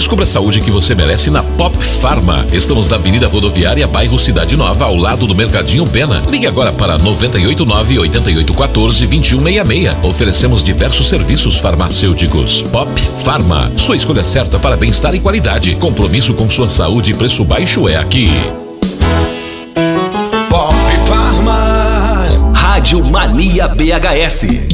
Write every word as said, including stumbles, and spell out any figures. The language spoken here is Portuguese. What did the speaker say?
Descubra a saúde que você merece na Pop Pharma. Estamos na Avenida Rodoviária, bairro Cidade Nova, ao lado do Mercadinho Pena. Ligue agora para noventa e oito nove, oitenta e oito um quatro, vinte e um sessenta e seis. Oferecemos diversos serviços farmacêuticos. Pop Pharma, sua escolha certa para bem-estar e qualidade. Compromisso com sua saúde e preço baixo é aqui. Pop Pharma. Rádio Mania B H S.